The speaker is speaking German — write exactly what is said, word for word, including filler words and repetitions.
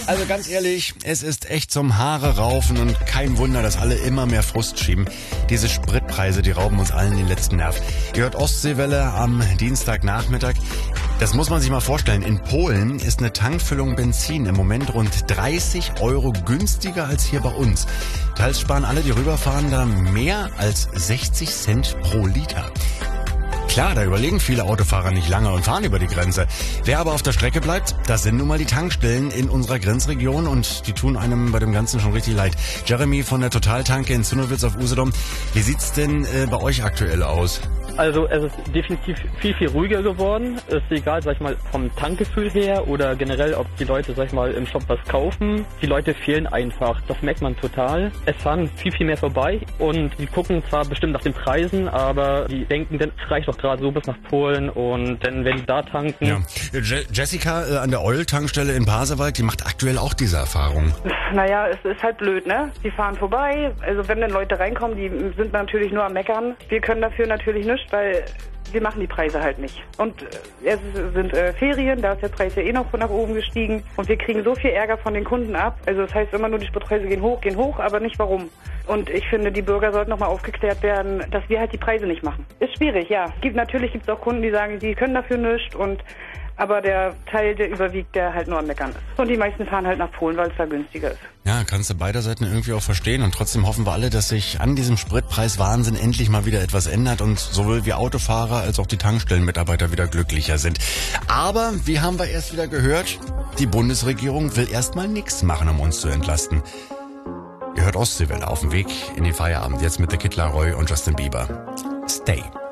Also ganz ehrlich, es ist echt zum Haare raufen und kein Wunder, dass alle immer mehr Frust schieben. Diese Spritpreise, die rauben uns allen den letzten Nerv. Ihr hört Ostseewelle am Dienstagnachmittag. Das muss man sich mal vorstellen. In Polen ist eine Tankfüllung Benzin im Moment rund dreißig Euro günstiger als hier bei uns. Teils sparen alle, die rüberfahren, da mehr als sechzig Cent pro Liter. Klar, da überlegen viele Autofahrer nicht lange und fahren über die Grenze. Wer aber auf der Strecke bleibt, das sind nun mal die Tankstellen in unserer Grenzregion und die tun einem bei dem Ganzen schon richtig leid. Jeremy von der Totaltanke in Zinnowitz auf Usedom. Wie sieht's denn äh, bei euch aktuell aus? Also es ist definitiv viel, viel ruhiger geworden. Es ist egal, sag ich mal, vom Tankgefühl her oder generell, ob die Leute, sag ich mal, im Shop was kaufen. Die Leute fehlen einfach. Das merkt man total. Es fahren viel, viel mehr vorbei und die gucken zwar bestimmt nach den Preisen, aber die denken, dann es reicht doch gerade so bis nach Polen und dann werden die da tanken. Ja. Je- Jessica äh, an der Oil-Tankstelle in Pasewalk, die macht aktuell auch diese Erfahrung. Naja, es ist halt blöd, ne? Die fahren vorbei. Also wenn dann Leute reinkommen, die sind natürlich nur am Meckern. Wir können dafür natürlich nichts, weil wir machen die Preise halt nicht. Und äh, es sind äh, Ferien, da ist der Preis ja eh noch nach oben gestiegen. Und wir kriegen so viel Ärger von den Kunden ab. Also das heißt immer nur, die Spritpreise gehen hoch, gehen hoch, aber nicht warum. Und ich finde, die Bürger sollten nochmal aufgeklärt werden, dass wir halt die Preise nicht machen. Ist schwierig, ja. Gibt, natürlich gibt es auch Kunden, die sagen, die können dafür nichts. Und aber der Teil, der überwiegt, der halt nur am Meckern ist. Und die meisten fahren halt nach Polen, weil es da günstiger ist. Ja, kannst du beider Seiten irgendwie auch verstehen und trotzdem hoffen wir alle, dass sich an diesem Spritpreiswahnsinn endlich mal wieder etwas ändert und sowohl wir Autofahrer als auch die Tankstellenmitarbeiter wieder glücklicher sind. Aber, wie haben wir erst wieder gehört, die Bundesregierung will erstmal nichts machen, um uns zu entlasten. Ihr hört Ostseewelle auf dem Weg in den Feierabend, jetzt mit The Kid Laroi und Justin Bieber. Stay.